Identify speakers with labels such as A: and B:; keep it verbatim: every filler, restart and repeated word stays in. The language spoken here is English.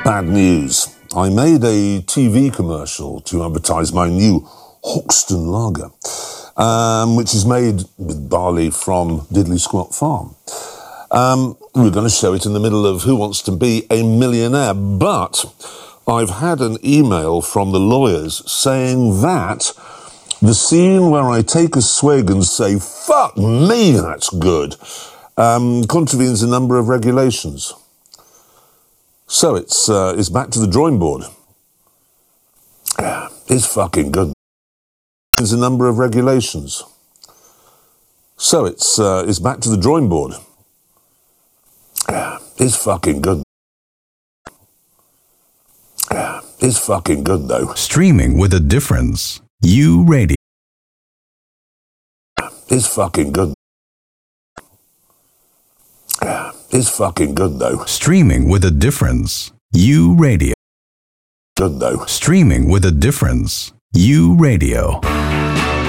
A: Bad news. I made a T V commercial to advertise my new Hoxton Lager, um, which is made with barley from Diddley Squat Farm. Um, we're going to show it in the middle of Who Wants to Be a Millionaire, but I've had an email from the lawyers saying that the scene where I take a swig and say, fuck me, that's good, um, contravenes a number of regulations. So it's uh, it's back to the drawing board. It's fucking good. There's a number of regulations. So it's uh, it's back to the drawing board. It's fucking good. It's fucking good though.
B: Streaming with a difference. You Radio.
A: It's fucking good. It's fucking good though.
B: Streaming with a difference. You Radio.
A: Good though.
B: Streaming with a difference. You Radio.